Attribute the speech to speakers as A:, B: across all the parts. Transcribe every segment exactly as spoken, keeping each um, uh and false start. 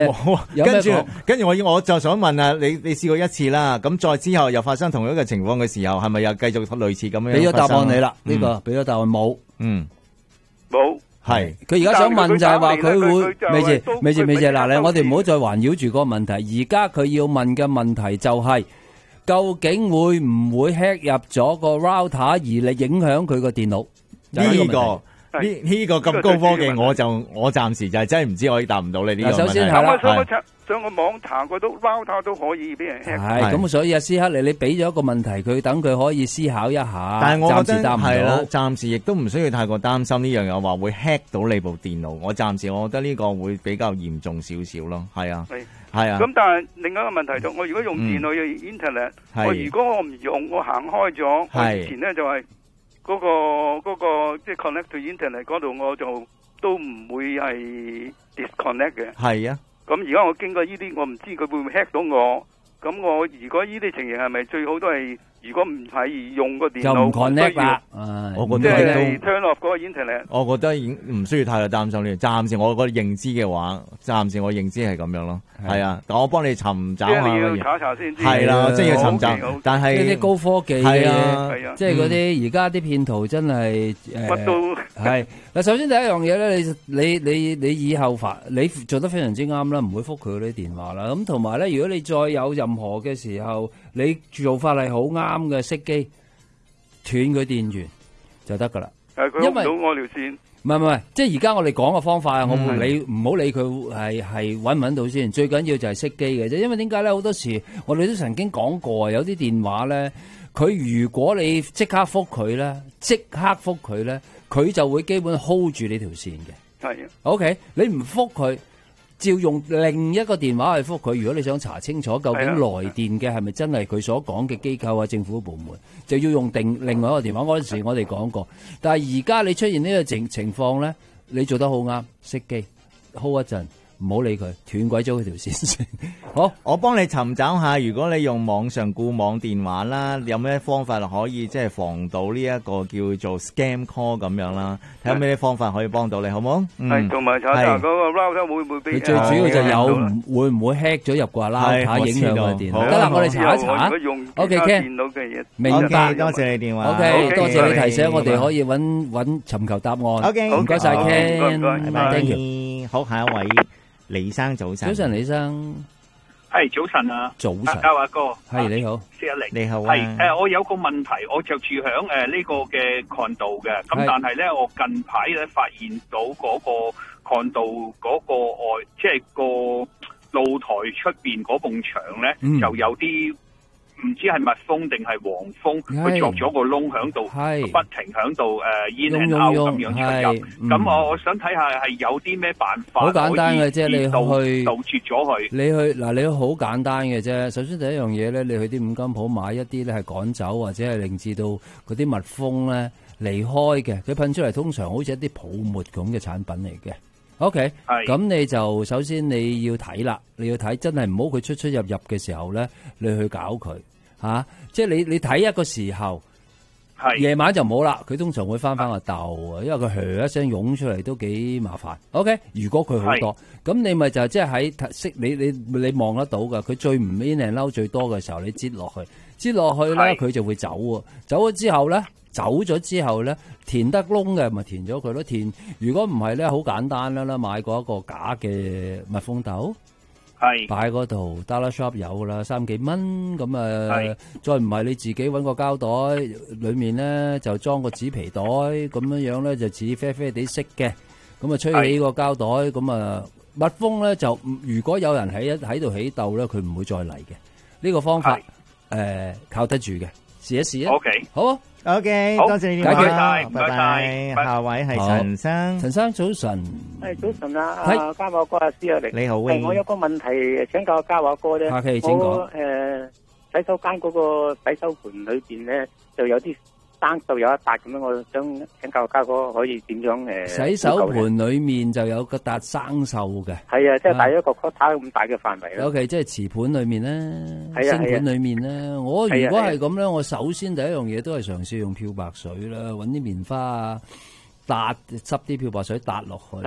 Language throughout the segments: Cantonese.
A: 跟住跟住我我就想問啊，你你試過一次啦，咁再之後又發生同一個情況嘅時候，係咪又繼續類似咁樣？
B: 俾咗答案你啦，呢個俾咗答案冇，
A: 嗯，
C: 冇。
A: 係，
B: 佢而家想問就係話佢會，咪住咪住咪住，嗱你我哋唔好再環繞住嗰個問題，而家佢要問嘅問題就係、是，究竟會唔會 hack 入咗個 router 而嚟影響佢個電腦？呢、這個呢呢、這個咁高科技，我就我暫時就係真係唔知，可以答唔到你呢個問題。 首先係啦。
C: 上個網查過都 router 都可以俾人 hack。
B: 係咁，所以阿斯克利，你俾咗一個問題佢，等佢可以思考一下。
A: 但係我覺得係啦，
B: 暫
A: 時亦都唔需要太過擔心呢樣嘢，話會 hack 到你部電腦。我暫時我覺得呢個會比較嚴重少少咯。係啊，係啊。咁
C: 但係另外一個問題就，我如果用電腦嘅 internet，我如果我唔用，我行開咗，我以前咧就係嗰個嗰個即係 connect to internet 嗰度，我就都唔會係 disconnect 嘅。係啊。咁而家我經過呢啲，我唔知佢會唔會 hack 到我。咁我如果呢啲情形係咪最好都係，如果唔係用個電腦，就唔 connect 啦。我覺得即係 turn off 嗰個 internet。
A: 我覺得已經唔需要太過擔心呢。暫時我個認知嘅話，暫時我認知係咁樣咯。係啊，但我幫你尋找下。即係你要查查先知。係啦，即係要尋找。但係
B: 呢啲高科技
A: 係啊，
B: 即係嗰啲而家啲騙徒真係
C: 乜都
B: 係。嗱，首先第一樣嘢咧，你你你你以後發你做得非常之啱啦，唔會覆佢嗰啲電話啦。咁同埋咧，如果你再有任何嘅時候，你做法係好啱嘅，熄機斷佢電源就得噶啦。
C: 係佢唔到我條線。
B: 唔係唔係，即係而家我哋講嘅方法啊，我唔理唔好理佢係係搵唔搵到先，最緊要就係熄機嘅啫。因為點解咧？好多時我哋都曾經講過啊，有啲電話咧，佢如果你即刻覆佢咧，即刻覆佢咧，佢就會基本 hold 住你條線嘅。係啊。OK，你唔覆佢，照用另一個電話去覆佢。如果你想查清楚究竟來電嘅係咪真係佢所講嘅機構啊、政府部門，就要用定另外一個電話。嗰陣時我哋講過，但係而家你出現呢個情情況咧，你做得好啱，熄機 hold 一陣，唔好理佢，斷鬼咗佢條線先。好，我幫你尋找下，如果你用網上固網電話啦，有咩方法可以即係防到呢一個叫做 scam call 咁樣啦？睇下咩方法可以幫到你，好唔好？係，同埋查查嗰個 router 會唔會俾？佢最主要就有會唔會 hack 咗入個 router 影響個電腦？得啦，我哋查一查。O K Ken，明白，多謝你電話。O K，多謝你提醒，我哋可以揾揾尋求答案。O K，唔該晒 Ken，拜拜 ，thank you。好，下一位李生早晨。早晨，李生。
D: 係早晨啊，
B: 早晨，
D: 嘉華哥，
B: 係你好，
D: 四一零，
A: 你好啊。
D: 係誒，我有個問題，我就住響誒呢個嘅 condo 嘅，咁但係咧，我近排咧發現到嗰個 condo 嗰個外，即係個露台出邊嗰埲牆咧，就有啲唔知係蜜蜂定係黃蜂，佢鑿咗個窿響度，不停響度誒 in and out 咁樣出入。咁我我想睇下係有啲咩辦法，好簡單嘅啫，你去杜絕咗佢。你去嗱，你好簡單嘅啫。首先第一樣嘢咧，你去啲五金鋪買一啲咧係趕走或者係令至到嗰啲蜜蜂咧離開嘅。佢噴出嚟通常好似一啲泡沫咁嘅產品嚟嘅。OK，咁你就首先你要睇啦，你要睇真係唔好佢出出入入嘅時候咧，你去搞佢吓、啊，即係你你睇一個時候，夜晚就唔好啦，佢通常會翻翻個竇啊，因為佢噓一聲湧出嚟都幾麻煩。OK，如果佢好多，咁你咪就即係喺識你你你望得到噶，佢最唔 in and out最多嘅時候，你擠落去，擠落去咧，佢就會走啊，走咗之後咧。走咗之後咧，填得窿嘅咪填咗佢咯。填如果唔係咧，好簡單啦啦，買過一個假嘅蜜蜂竇，係擺嗰度 Dollar Shop 有噶啦，三幾蚊咁啊。再唔係你自己揾個膠袋，裏面咧就裝個紙皮袋，咁樣樣咧就似啡啡地色嘅，咁啊吹起個膠袋，咁啊蜜蜂咧就如果有人喺喺度起竇咧，佢唔會再嚟嘅。呢個方法誒靠得住嘅，試一試啊。OK，好啊。
A: OK，多謝你電話，拜拜。下位係陳生，陳生早晨。
E: 係早晨啊，嘉華哥阿師啊，
A: 你好。
E: 係我有個問題請教嘉華哥咧。
B: 客氣，請講。
E: 我誒洗手間嗰個洗手盆裏邊咧就有啲生鏽，有一笪咁樣，我想請教嘉哥可以點樣誒？
B: 洗手盆裏面就有個笪生鏽嘅。
E: 係啊，即係大約一個 quarter 咁大嘅範圍啦。
B: OK，即係瓷盤裏面咧，星盤裏面咧。我如果係咁咧，我首先第一樣嘢都係嘗試用漂白水啦，搵啲棉花啊，笪濕啲漂白水笪落去。係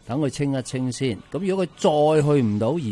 B: 等佢清一清先。咁如果佢再去唔到而